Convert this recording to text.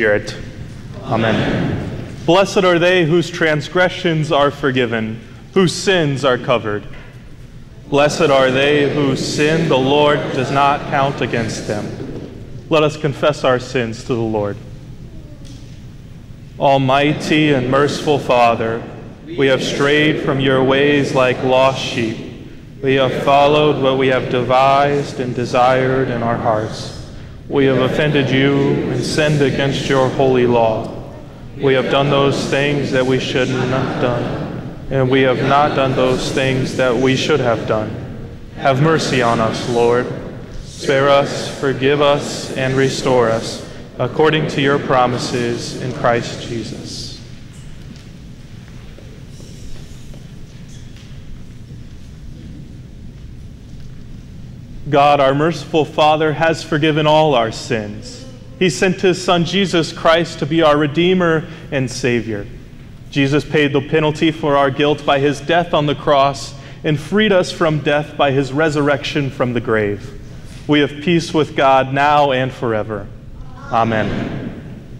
Spirit. Amen. Blessed are they whose transgressions are forgiven, whose sins are covered. Blessed are they whose sin the Lord does not count against them. Let us confess our sins to the Lord. Almighty and merciful Father, we have strayed from your ways like lost sheep. We have followed what we have devised and desired in our hearts. We have offended you and sinned against your holy law. We have done those things that we should not have done, and we have not done those things that we should have done. Have mercy on us, Lord. Spare us, forgive us, and restore us, according to your promises in Christ Jesus. God, our merciful Father, has forgiven all our sins. He sent his Son, Jesus Christ, to be our Redeemer and Savior. Jesus paid the penalty for our guilt by his death on the cross and freed us from death by his resurrection from the grave. We have peace with God now and forever. Amen.